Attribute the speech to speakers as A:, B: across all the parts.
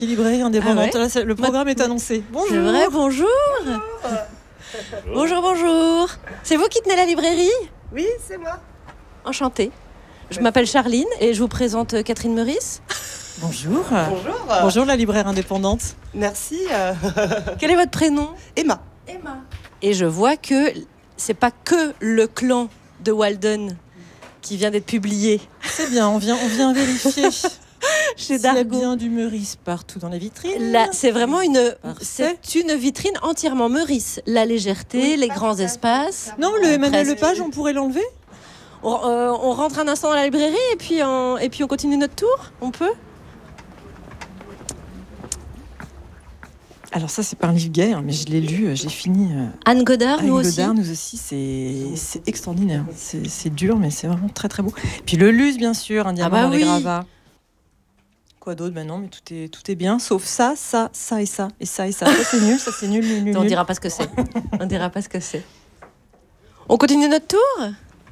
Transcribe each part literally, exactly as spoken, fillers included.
A: Librairie indépendante.
B: Ah ouais.
A: Là, c'est- le programme est annoncé. Bonjour.
B: C'est vrai, bonjour. Bonjour, bonjour. C'est vous qui tenez la librairie ?
C: Oui, c'est moi.
B: Enchantée. Je m'appelle Charline et je vous présente Catherine Meurice.
A: Bonjour.
C: Bonjour.
A: Bonjour la libraire indépendante.
C: Merci. euh,
B: Quel est votre prénom ?
C: Emma.
B: Emma. Et je vois que c'est pas que le clan de Walden qui vient d'être publié.
A: C'est bien, on vient, on vient vérifier.
B: Chez
A: S'il y a
B: Dargaud.
A: bien du Meurice partout dans les vitrines.
B: Là, c'est vraiment une,
A: Parfait.
B: c'est une vitrine entièrement Meurice. La légèreté,
C: Oui,
B: les
C: pas
B: grands
C: tout à fait.
B: espaces.
A: Non, le Emmanuel
B: Presque.
A: Lepage, on pourrait l'enlever ?
B: On, euh, on rentre un instant dans la librairie et puis on, et puis on continue notre tour. On peut ?
A: Alors ça, c'est pas un livre gay, hein, mais je l'ai lu, euh, j'ai fini. euh,
B: Anne Godard,
A: Anne
B: nous aussi.
A: Godard, nous aussi, c'est, c'est extraordinaire. C'est, c'est dur, mais c'est vraiment très très beau. Puis le Luz, bien sûr, un diamant
B: bah
A: dans les
B: oui.
A: gravats. Quoi d'autre ? Ben non, mais tout est, tout est bien, sauf ça, ça, ça et ça, et ça et ça. Ça, c'est nul, ça, c'est nul, nul, nul.
B: On
A: nul.
B: dira pas ce que c'est. On dira pas ce que c'est. On continue notre tour ?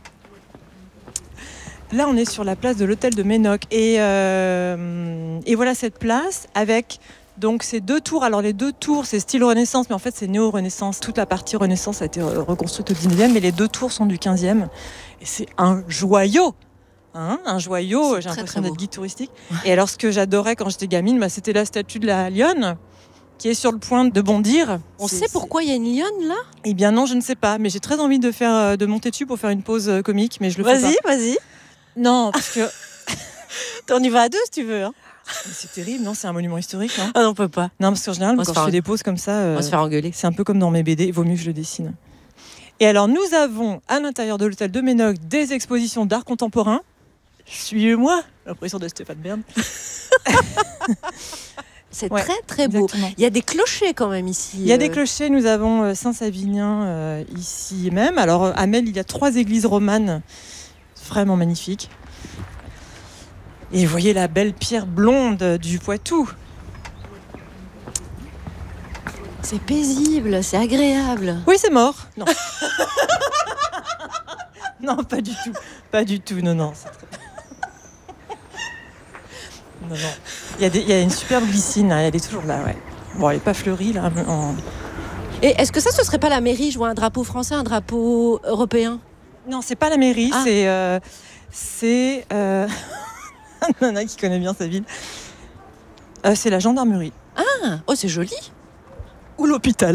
A: Là, on est sur la place de l'hôtel de Ménoc. Et, euh, et voilà cette place avec donc ces deux tours. Alors, les deux tours, c'est style Renaissance, mais en fait, c'est néo-Renaissance. Toute la partie Renaissance a été re- reconstruite au dix-neuvième, mais les deux tours sont du quinzième. Et c'est un joyau. Hein, un joyau,
B: C'est
A: j'ai
B: très,
A: l'impression
B: très
A: d'être
B: beau.
A: guide touristique. Et alors, ce que j'adorais quand j'étais gamine, bah, c'était la statue de la lionne qui est sur le point de bondir.
B: On
A: C'est-
B: sait pourquoi il y a une lionne là ?
A: c'est- Eh bien non, je ne sais pas, mais j'ai très envie de faire, euh, de monter dessus pour faire une pause euh, comique, mais je le fais
B: Vas-y,
A: pas.
B: vas-y.
A: Non, parce que
B: On y va à deux si tu veux. Hein.
A: mais c'est terrible, non ? C'est un monument historique, non ?
B: Ah non, on peut pas.
A: Non, parce qu'en général,
B: On
A: moi,
B: va se
A: quand
B: faire
A: je fais
B: en-
A: des pauses comme ça,
B: On
A: euh,
B: va se faire engueuler.
A: c'est un peu comme dans mes B D, il vaut mieux que je le dessine. Et alors, nous avons à l'intérieur de l'hôtel de Ménoc des expositions d'art contemporain. Suivez-moi, l'impression de Stéphane Bern.
B: C'est
A: Ouais,
B: très très beau.
A: Exactement.
B: Il y a des clochers quand même ici.
A: Il y a des
B: euh.
A: clochers, nous avons euh, Saint-Savinien euh, ici même. Alors, euh, à Mel, il y a trois églises romanes vraiment magnifiques. Et vous voyez la belle pierre blonde du Poitou.
B: C'est paisible, c'est agréable.
A: Oui, c'est mort. Non. Non, pas du tout. Pas du tout, non, non. C'est très... Non, non. Il y, a des- il y a une superbe glycine, hein, elle est toujours là, ouais. Bon, elle n'est pas fleurie, là. mais en-
B: Et est-ce que ça, ce serait pas la mairie jouer un drapeau français, un drapeau européen ?
A: Non, c'est pas la mairie,
B: Ah.
A: c'est... Euh, c'est... Euh... un nana qui connaît bien sa ville. Euh, c'est la gendarmerie.
B: Ah, oh, c'est joli.
A: Ou l'hôpital.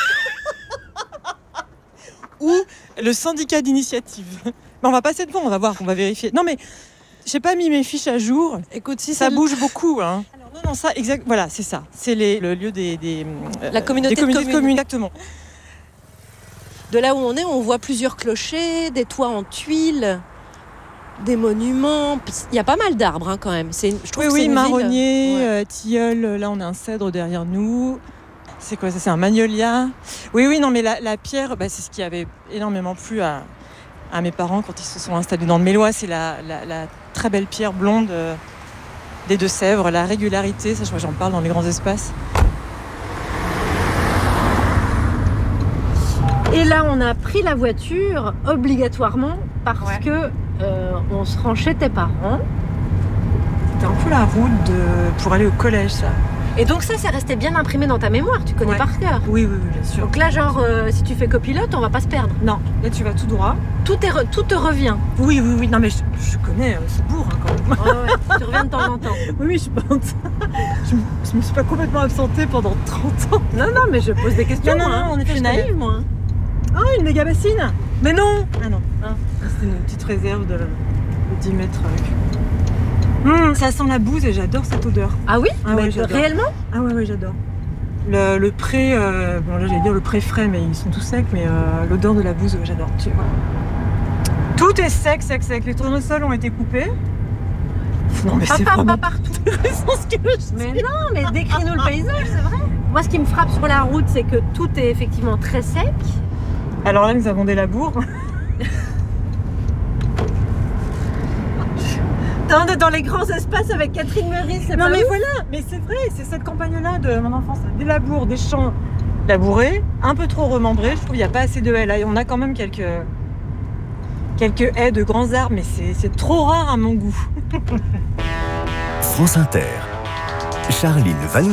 A: Ou le syndicat d'initiative. Mais on va passer devant, on va voir, on va vérifier. Non, mais j'ai pas mis mes fiches à jour.
B: Écoute, si
A: Ça
B: c'est
A: bouge beaucoup. Hein. Alors, non, non, ça, exact. Voilà, c'est ça. C'est les, le lieu des, des, euh,
B: La communauté
A: des
B: de
A: communautés de
B: communes.
A: communes. Exactement.
B: de là où on est, on voit plusieurs clochers, des toits en tuiles, des monuments. Il y a pas mal d'arbres hein, quand même. C'est, une- je trouve
A: Oui,
B: que
A: oui,
B: c'est une
A: marronnier,
B: ville, ouais.
A: euh, tilleul. Là, on a un cèdre derrière nous. C'est quoi ça ? C'est un magnolia. Oui, oui, non, mais la, la pierre, bah, c'est ce qui avait énormément plu à, à mes parents quand ils se sont installés dans le Mélois. C'est la, la, la très belle pierre blonde euh, des Deux-Sèvres, la régularité. Ça, je crois que j'en parle dans les grands espaces.
B: Et là, on a pris la voiture obligatoirement parce
A: Ouais.
B: que euh, on se rend chez tes parents.
A: C'était un peu la route de... pour aller au collège, ça.
B: Et donc ça, c'est resté bien imprimé dans ta mémoire. Tu connais
A: Ouais.
B: par cœur.
A: Oui, oui, oui, bien sûr.
B: Donc là, genre, euh, si tu fais copilote, on va pas se perdre.
A: Non, là, tu vas tout droit.
B: Tout, est re- tout te revient.
A: Oui, oui, oui. Non, mais je, je connais euh, ce bourg, hein, quand même.
B: Ouais, ouais. Tu reviens de temps en temps.
A: Oui, oui, je suis pas... je, me- je me suis pas complètement absentée pendant trente ans.
B: Non, non, mais je pose des questions.
A: Non, non,
B: moi,
A: non,
B: hein.
A: en effet,
B: je suis
A: je connais.
B: naïve, moi.
A: Ah, une méga bassine. Mais non. Ah non. Ah, c'était une petite réserve de, de dix mètres cubes. Hum, ça sent la bouse et j'adore cette odeur.
B: Ah oui
A: Ah
B: Mais
A: ouais, j'adore.
B: réellement
A: Ah ouais, ouais, j'adore. Le, le pré, euh, bon là j'allais dire le pré frais, mais ils sont tous secs, mais euh, l'odeur de la bouse, ouais, j'adore. Tu vois. Tout est sec, sec, sec. Les tournesols ont été coupés. Non, mais
B: Pas,
A: c'est
B: pas,
A: vraiment
B: pas partout.
A: intéressant ce que je dis.
B: Mais non, mais décris-nous le paysage, c'est vrai. Moi, ce qui me frappe sur la route, c'est que tout est effectivement très sec.
A: Alors là, nous avons des labours.
B: On est dans les grands espaces avec Catherine Meurice, c'est
A: Non
B: pas
A: mais
B: ouf.
A: voilà, mais c'est vrai, c'est cette campagne-là de mon enfance. Des labours, des champs labourés, un peu trop remembrés. Je trouve qu'il n'y a pas assez de haies. Là, on a quand même quelques, quelques haies de grands arbres, mais c'est, c'est trop rare à mon goût.
D: France Inter. Charline Van